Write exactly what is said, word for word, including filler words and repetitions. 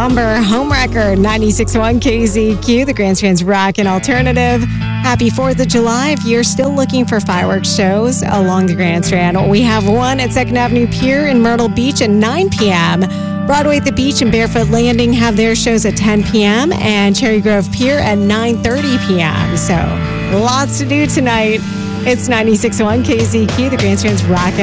Somber, Homewrecker, ninety-six point one K Z Q, the Grandstand's Rock and Alternative. Happy fourth of July. If you're still looking for fireworks shows along the Grandstand, we have one at second Avenue Pier in Myrtle Beach at nine p.m. Broadway at the Beach and Barefoot Landing have their shows at ten p.m. and Cherry Grove Pier at nine thirty p.m. So lots to do tonight. It's ninety-six point one K Z Q, the Grandstand's Rock